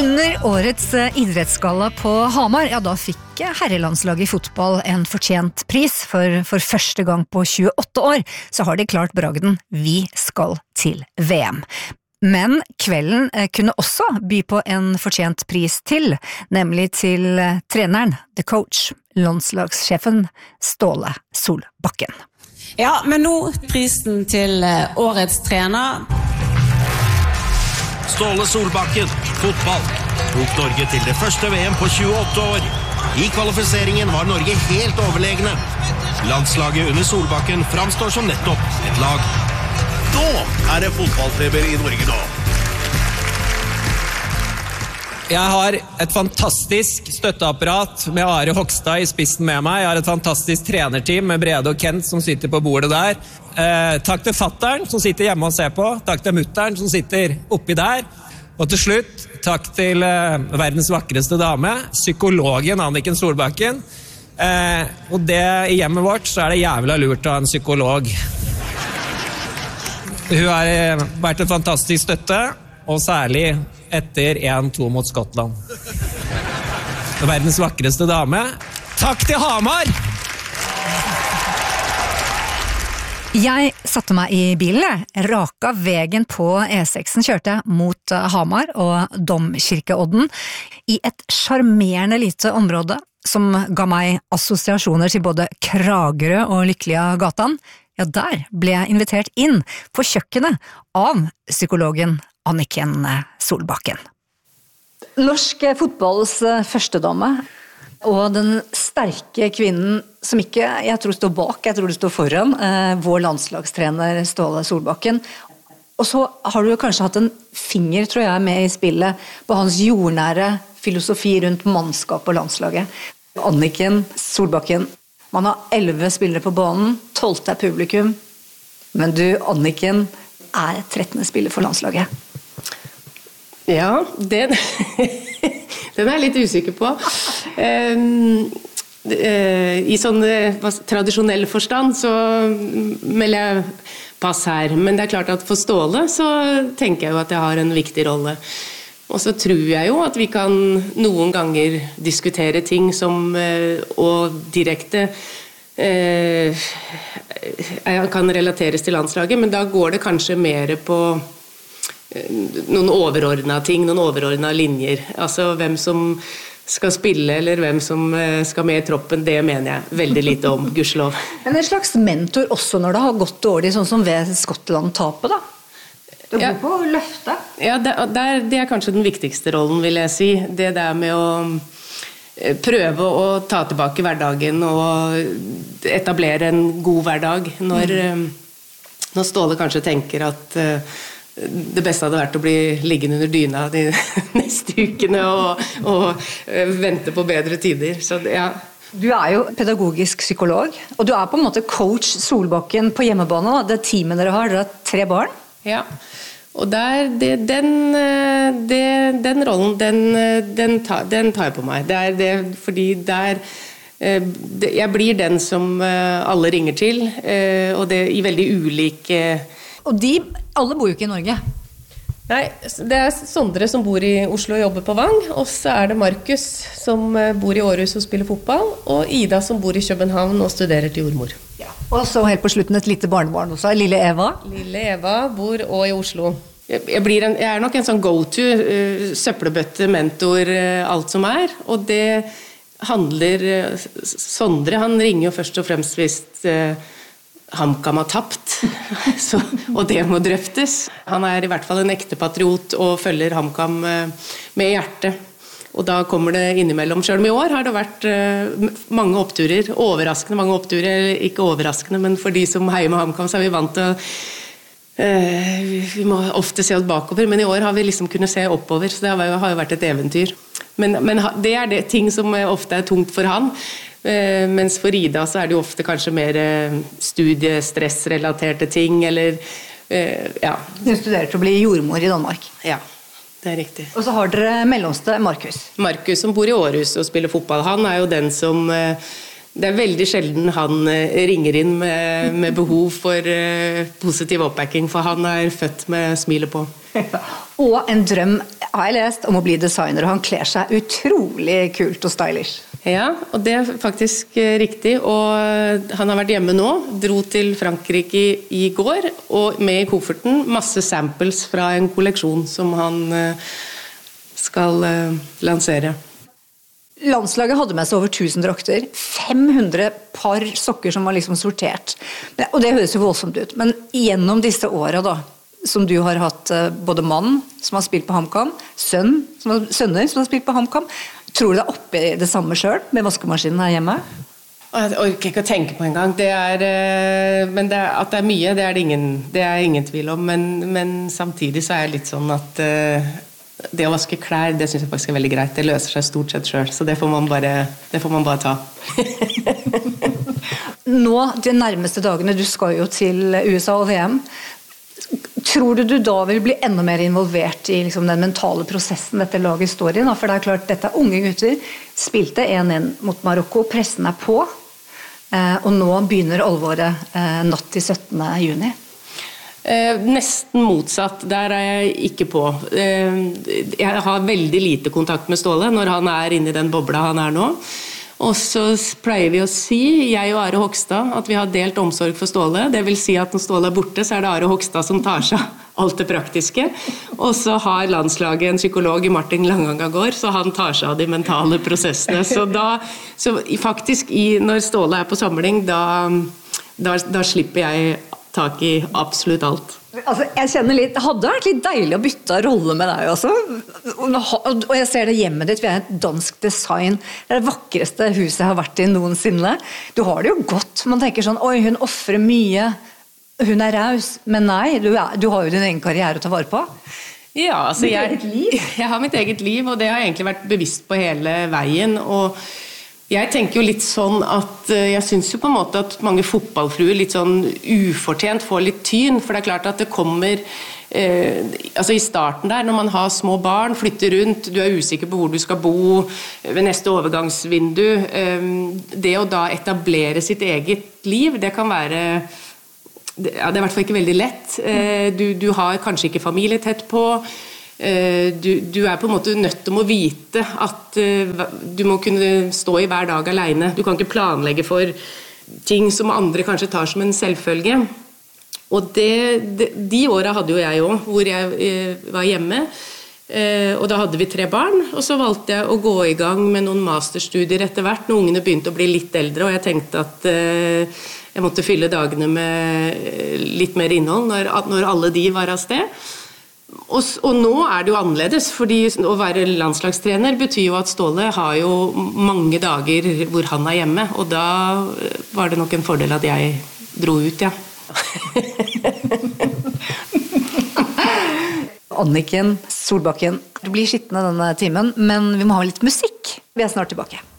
Under årets idrettsgalla på Hamar, ja da fikk herrelandslaget i fotball en fortjent pris, for første gang på 28 år så har de klart bragden «Vi skal til VM». Men kvelden kunne også by på en fortjent pris til, nemlig til treneren, the coach, landslagssjefen Ståle Solbakken. Ja, men nå prisen til årets trener. Ståle Solbakken, fotball, tok Norge til det første VM på 28 år. I kvalifiseringen var Norge helt overlegne. Landslaget under Solbakken framstår som nettopp et lag. Nå det fotballfeber i Norge nå. Jeg har et fantastisk støtteapparat med Are Hogstad i spissen med meg. Jeg har et fantastisk trenerteam med Brede og Kent som sitter på bordet der. Takk til fatteren som sitter hjemme og ser på. Takk til mutteren som sitter oppi der. Og til slutt, takk til verdens vakreste dame, psykologen Anniken Solbakken. Og det i hjemmet vårt så det jævla lurt å ha en psykolog. Hun har vært en fantastisk støtte, og særlig etter 1-2 mot Skottland. Verdens vakreste dame. Takk til Hamar! Jeg satte meg i bilen, raka vegen på E6-en, kjørte mot Hamar og Domkirkeodden i et charmerende lite område som ga meg assosiasjoner til både Kragerø og Lykkelige Gatan. Ja, der ble jeg invitert inn på kjøkkenet av psykologen Anniken Solbakken. Norsk fotballs førstedame, og den sterke kvinnen som ikke, jeg tror står bak, jeg tror det står foran, vår landslagstrener Ståle Solbakken. Og så har du kanskje hatt en finger, tror jeg, med i spillet på hans jordnære filosofi rundt mannskap og landslaget. Anniken Solbakken, man har 11 spillere på banen, 12 publikum, men du, Anniken, 13. spiller for landslaget. Ja, den jeg litt usikker på. I sånn tradisjonell forstand så melder jeg pass her. Men det klart at for Ståle så tenker jeg jo at jeg har en viktig rolle. Og så tror jeg jo at vi kan noen ganger diskutere ting som og direkte kan relateres til landslaget, men da går det kanskje mer på noen overordnede ting, noen overordnede linjer. Altså hvem som skal spille, eller hvem som skal med i troppen, det mener jeg veldig lite om, gudskjelov. Men en slags mentor også når det har gått dårlig, sånn som ved Skottland-tapet da? Du er god på å løfte. Ja, det kanskje den viktigste rollen, vil jeg si. Det der med å prøve å ta tilbake hverdagen og etablere en god hverdag når Ståle kanskje tenker at det beste hadde vært å bli liggende under dyna de neste ukene og vente på bedre tider. Så ja. Du jo pedagogisk psykolog, og du på en måte coach Solbakken på hjemmebane, da. Det teamet dere har 3 barn. Ja, og den rollen, den tar jeg på meg. Det fordi jeg blir den som alle ringer til, og det i veldig ulike... Og alle bor jo ikke i Norge. Nei, det Sondre som bor i Oslo og jobber på Vang, og så det Markus som bor i Århus og spiller fotball, og Ida som bor i København og studerer til jordmor. Ja. Og så helt på slutten et lite barnebarn også, lille Eva. Lille Eva bor også i Oslo. Jeg nok en sånn go-to, søppelbøtte, mentor, alt som og det handler... Sondre, han ringer jo først og fremst hvis... HamKam har tapt, og det må drøftes. Han i hvert fall en ekte patriot og følger HamKam med hjertet. Og da kommer det innimellom. Selv om i år har det vært mange oppturer, overraskende mange oppturer, ikke overraskende, men for de som heier med HamKam så vi vant til vi må ofte se oss bakover, men i år har vi liksom kunnet se oppover, så det har jo vært et eventyr. Men det det ting som ofte tungt for han, mens for Ida så det jo ofte kanskje mer studiestressrelaterte ting, eller ja. Du studerer til å bli jordmor i Danmark. Ja, det riktig. Og så har dere mellomste Markus. Markus som bor i Århus og spiller fotball, han jo den som Det veldig sjelden han ringer inn med behov for positiv oppbacking, for han født med smilet på. Og en drøm, har jeg lest, om å bli designer, og han kler seg utrolig kult og stylish. Ja, og det faktisk riktig, og han har vært hjemme nå, dro til Frankrike i går, og med i kofferten masse samples fra en kolleksjon som han skal lansere. Landslaget hadde med seg over 1000 drakter, 500 par sokker som var liksom sortert. Og det høres jo voldsomt ut, men gjennom disse årene da, som du har hatt både mann som har spilt på HamKam, sønner som har spilt på HamKam, tror du det oppe i det samme selv med vaskemaskinen her hjemme? Jeg orker ikke å tenke på en gang. Men at det mye, det ingen tvil om, men samtidig så jeg litt sånn at det å vaske klær, det synes jeg faktisk veldig greit. Det løser seg stort sett selv, så det får man bare ta. Nå, de nærmeste dagene, du skal jo til USA og VM. Tror du da vil bli enda mer involvert i liksom, den mentale prosessen dette laget står i? For det klart, dette unge gutter spilte 1-1 mot Marokko, pressen på, og nå begynner alvoret natt til 17. juni. Nesten motsatt, der jeg ikke på. Jeg har veldig lite kontakt med Ståle når han inne i den bobla han nå. Og så pleier vi å si, jeg og Are Hogstad, at vi har delt omsorg for Ståle. Det vil si at når Ståle borte, så det Are Hogstad som tar seg alt det praktiske. Og så har landslaget en psykolog i Martin Langangagård, så han tar seg av de mentale prosessene. Så faktisk, når Ståle på samling, da slipper jeg tak i absolutt alt. Altså, jeg kjenner litt, det hadde vært litt deilig å bytte rolle med deg også. Og jeg ser det hjemmet ditt, vi et dansk design. Det det vakreste huset jeg har vært i noensinne. Du har det jo godt. Man tenker sånn, oi, hun offrer mye. Hun raus. Men nei, du har jo din egen karriere å ta vare på. Ja, altså jeg har mitt eget liv, og det har jeg egentlig vært bevisst på hele veien, og jeg tenker jo litt sånn at jeg synes jo på en måte at mange fotballfruer litt sånn ufortjent får litt tyn, for det klart at det kommer altså i starten der, når man har små barn, flytter rundt, du usikker på hvor du skal bo ved neste overgangsvindu, det å da etablere sitt eget liv, det kan være det i hvert fall ikke veldig lett. Du har kanskje ikke familie tett på, du på en måte nødt til å vite at du må kunne stå i hver dag alene. Du kan ikke planlegge for ting som andre kanskje tar som en selvfølge. Og de årene hadde jo jeg også, hvor jeg var hjemme. Og da hadde vi 3 barn, og så valgte jeg å gå i gang med noen masterstudier etter hvert, når ungene begynte å bli litt eldre, og jeg tenkte at jeg måtte fylle dagene med litt mer innhold når alle de var av sted. Og nå det jo annerledes, fordi å være landslagstrener betyr jo at Ståle har jo mange dager hvor han hjemme, og da var det nok en fordel at jeg dro ut, ja. Anniken Solbakken, du blir skittende denne timen, men vi må ha litt musikk. Vi snart tilbake.